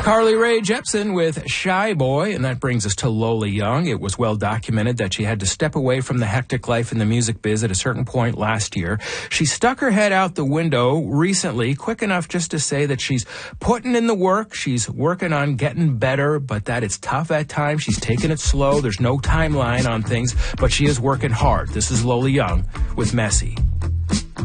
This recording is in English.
Carly Rae Jepsen with Shy Boy, and that brings us to Lola Young. It was well documented that she had to step away from the hectic life in the music biz at a certain point last year. She stuck her head out the window recently, quick enough just to say that she's putting in the work, she's working on getting better, but that it's tough at times. She's taking it slow. There's no timeline on things, but she is working hard. This is Lola Young with Messy.